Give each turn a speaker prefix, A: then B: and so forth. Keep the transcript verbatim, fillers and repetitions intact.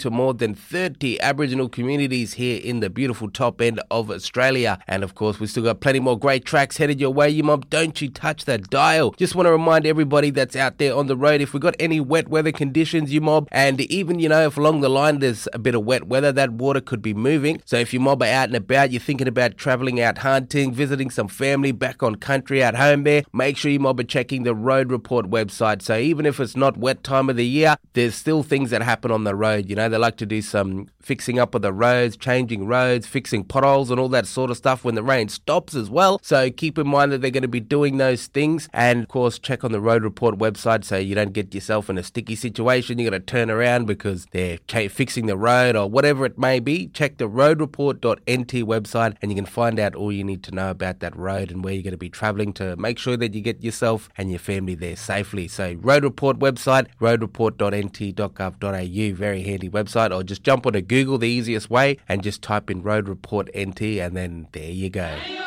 A: to more than thirty Aboriginal communities here in the beautiful top end of Australia. And of course, we've still got plenty more great tracks headed your way, you mob. Don't you touch that dial. Just want to remind everybody that's out there on the road, if we've got any wet weather conditions, you mob, and even, you know, if along the line there's a bit of wet weather, that water could be moving. So if you mob are out and about, you're thinking about travelling out hunting, visiting some family back on country at home there, make sure you mob are checking the Road Report website. So even if it's not wet time of the year, there's still things that happen on the road. You know, they like to do some fixing up of the roads, changing roads, fixing potholes and all that sort of stuff when the rain stops as well. So keep in mind that they're going to be doing those things. And of course, check on the Road Report website so you don't get yourself in a sticky situation. You're going to turn around because they're fixing the road or whatever it may be. Check the road report dot n t website and you can find out all you need to know about that road and where you're going to be travelling to make sure that you get yourself and your family there safely. So Road Report website, road report dot n t dot gov dot a u, very handy website, or just jump on a Google, the easiest way, and just type in Road Report N T and then there you go.